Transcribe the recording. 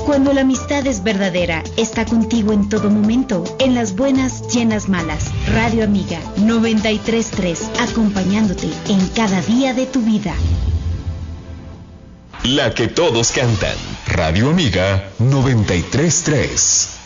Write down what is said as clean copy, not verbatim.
Cuando la amistad es verdadera, está contigo en todo momento, en las buenas y en las malas. Radio Amiga 93.3, acompañándote en cada día de tu vida. La que todos cantan. Radio Amiga 93.3.